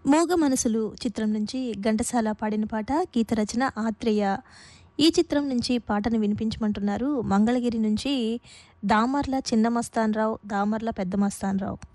మూగ మనసులు చిత్రం నుంచి ఘంటసాల పాడిన పాట, గీత రచన ఆత్రేయ. ఈ చిత్రం నుంచి పాటను వినిపించమంటున్నారు మంగళగిరి నుంచి దామర్ల చిన్న మస్తాన్‌రావు, దామర్ల పెద్ద మస్తాన్‌రావు.